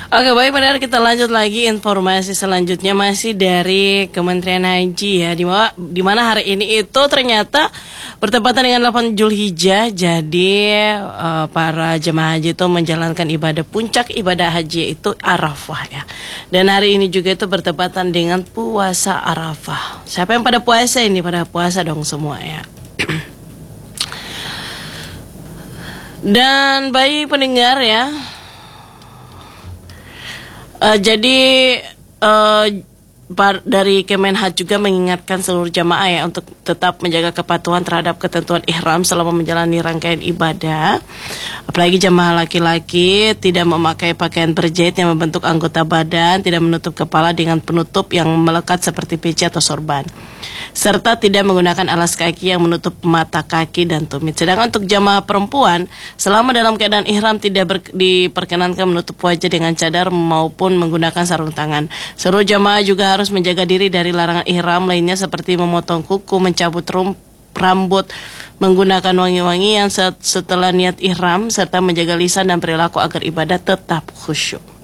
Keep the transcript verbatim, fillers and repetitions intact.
Oke, baik pendengar, kita lanjut lagi informasi selanjutnya masih dari Kementerian Haji ya, di mana di mana hari ini itu ternyata bertepatan dengan delapan Zulhijjah, jadi uh, para jemaah haji itu menjalankan ibadah puncak ibadah haji itu Arafah ya. Dan hari ini juga itu bertepatan dengan puasa Arafah. Siapa yang pada puasa ini? Pada puasa dong semua ya. Dan baik pendengar ya, Uh, jadi uh, bar, dari Kemenhaj juga mengingatkan seluruh jamaah ya untuk tetap menjaga kepatuhan terhadap ketentuan ihram selama menjalani rangkaian ibadah. Apalagi jamaah laki-laki tidak memakai pakaian berjahit yang membentuk anggota badan, tidak menutup kepala dengan penutup yang melekat seperti peci atau sorban, serta tidak menggunakan alas kaki yang menutup mata kaki dan tumit. Sedangkan untuk jamaah perempuan, selama dalam keadaan ihram tidak ber- diperkenankan menutup wajah dengan cadar maupun menggunakan sarung tangan. Seluruh jamaah juga harus menjaga diri dari larangan ihram lainnya seperti memotong kuku, mencabut rum- rambut, menggunakan wangi-wangian setelah niat ihram, serta menjaga lisan dan perilaku agar ibadah tetap khusyuk.